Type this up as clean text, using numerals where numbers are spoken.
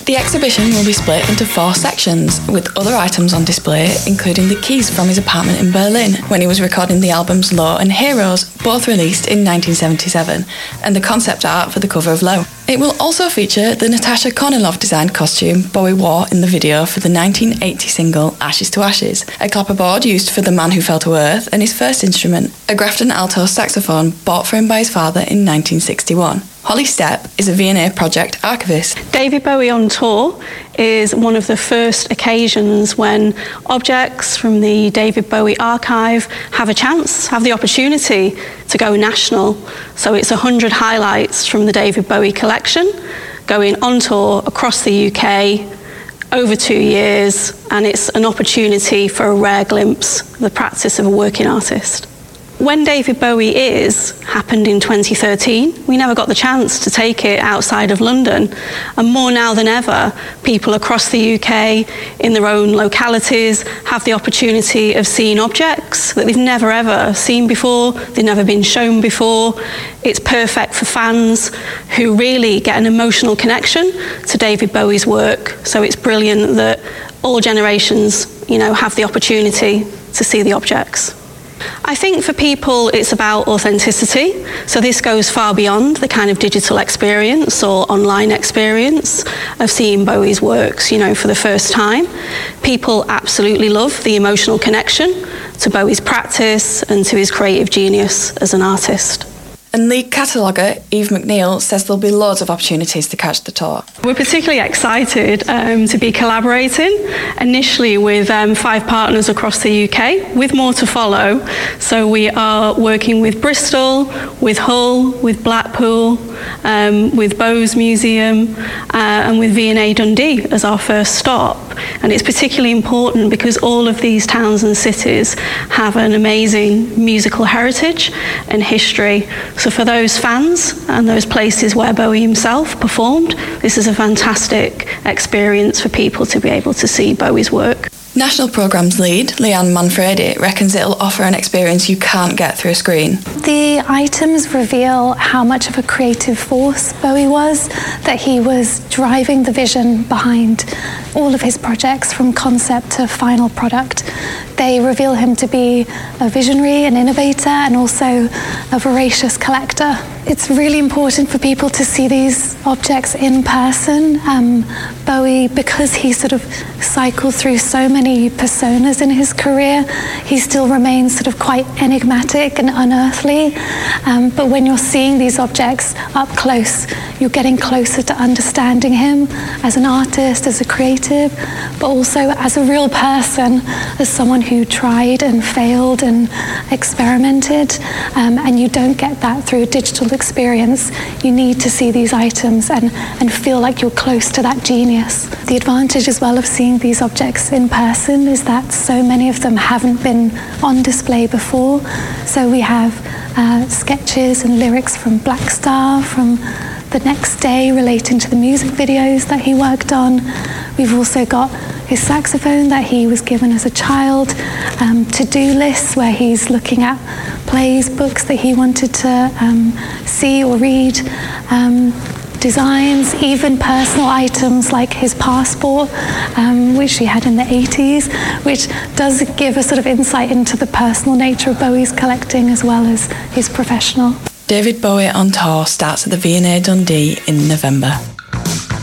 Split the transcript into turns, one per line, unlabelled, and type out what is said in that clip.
The exhibition will be split into 4 sections, with other items on display, including the keys from his apartment in Berlin when he was recording the albums Low and Heroes, both released in 1977, and the concept art for the cover of Low. It will also feature the Natasha Kornilov designed costume Bowie wore in the video for the 1980 single Ashes to Ashes, a clapperboard used for The Man Who Fell to Earth, and his first instrument, a Grafton alto saxophone bought for him by his father in 1961. Holly Stepp is a V&A project archivist.
David Bowie on tour is one of the first occasions when objects from the David Bowie archive have the opportunity to go national. So it's 100 highlights from the David Bowie collection going on tour across the UK over 2 years, and it's an opportunity for a rare glimpse of the practice of a working artist. When David Bowie happened in 2013, we never got the chance to take it outside of London. And more now than ever, people across the UK, in their own localities, have the opportunity of seeing objects that they've never ever seen before, they've never been shown before. It's perfect for fans who really get an emotional connection to David Bowie's work. So it's brilliant that all generations, have the opportunity to see the objects. I think for people it's about authenticity, so this goes far beyond the kind of digital experience or online experience of seeing Bowie's works, for the first time. People absolutely love the emotional connection to Bowie's practice and to his creative genius as an artist.
And lead cataloguer Eve McNeil says there'll be loads of opportunities to catch the tour.
We're particularly excited to be collaborating initially with 5 partners across the UK, with more to follow. So we are working with Bristol, with Hull, with Blackpool, with Bowes Museum, and with V&A Dundee as our first stop. And it's particularly important because all of these towns and cities have an amazing musical heritage and history. So for those fans and those places where Bowie himself performed, this is a fantastic experience for people to be able to see Bowie's work.
National Programmes lead Leanne Manfredi reckons it'll offer an experience you can't get through a screen.
The items reveal how much of a creative force Bowie was, that he was driving the vision behind all of his projects from concept to final product. They reveal him to be a visionary, an innovator, and also a voracious collector. It's really important for people to see these objects in person. Bowie, because he sort of cycled through so many personas in his career, he still remains sort of quite enigmatic and unearthly. But when you're seeing these objects up close, you're getting closer to understanding him as an artist, as a creative, but also as a real person, as someone who tried and failed and experimented. And you don't get that through a digital experience. You need to see these items and feel like you're close to that genius. The advantage as well of seeing these objects in person is that so many of them haven't been on display before. So we have sketches and lyrics from Black Star, from The Next Day, relating to the music videos that he worked on. We've also got his saxophone that he was given as a child, to-do lists where he's looking at plays, books that he wanted to see or read, designs, even personal items like his passport, which he had in the 80s, which does give a sort of insight into the personal nature of Bowie's collecting as well as his professional.
David Bowie on tour starts at the V&A Dundee in November.